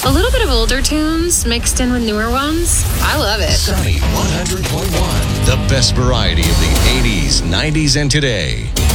A little bit of older tunes mixed in with newer ones. I love it. Sunny 100.1. The best variety of the 80s, 90s, and today.